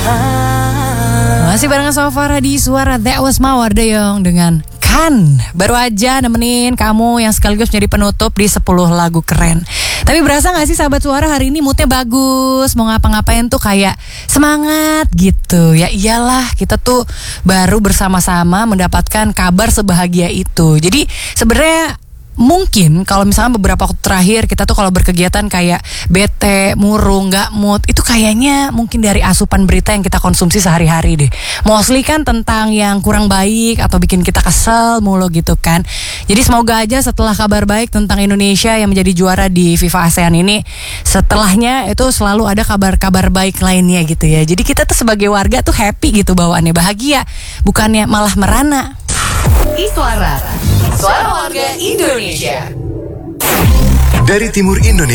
Masih barengan sama Farah di Suara That Was Mawar Deyong dengan Kan. Baru aja nemenin kamu yang sekaligus menjadi penutup di 10 lagu keren. Tapi berasa gak sih sahabat Suara hari ini moodnya bagus, mau ngapa-ngapain tuh kayak semangat gitu. Ya iyalah, kita tuh baru bersama-sama mendapatkan kabar sebahagia itu. Jadi sebenarnya mungkin kalau misalnya beberapa waktu terakhir kita tuh kalau berkegiatan kayak bete, murung, gak mood, itu kayaknya mungkin dari asupan berita yang kita konsumsi sehari-hari deh. Mostly kan tentang yang kurang baik atau bikin kita kesel mulu gitu kan. Jadi semoga aja setelah kabar baik tentang Indonesia yang menjadi juara di FIFA ASEAN ini, setelahnya itu selalu ada kabar-kabar baik lainnya gitu ya. Jadi kita tuh sebagai warga tuh happy gitu bawaannya, bahagia, bukannya malah merana. Suara Warga Indonesia. Dari timur Indonesia.